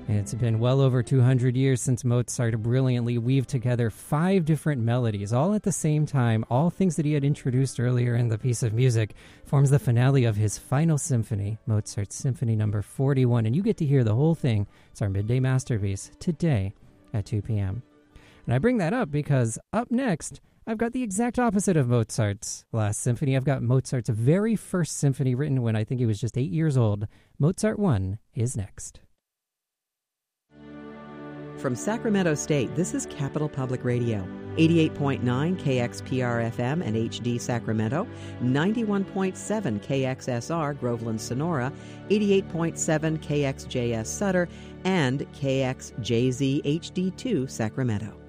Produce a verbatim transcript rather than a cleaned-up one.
It's been well over two hundred years since Mozart brilliantly weaved together five different melodies, all at the same time. All things that he had introduced earlier in the piece of music forms the finale of his final symphony, Mozart's Symphony Number forty-one. And you get to hear the whole thing. It's our midday masterpiece today at two p.m. And I bring that up because up next, I've got the exact opposite of Mozart's last symphony. I've got Mozart's very first symphony written when I think he was just eight years old. Mozart one is next. From Sacramento State, this is Capital Public Radio, eighty-eight point nine K X P R F M and H D Sacramento, ninety-one point seven K X S R Groveland Sonora, eighty-eight point seven K X J S Sutter, and K X J Z H D two Sacramento.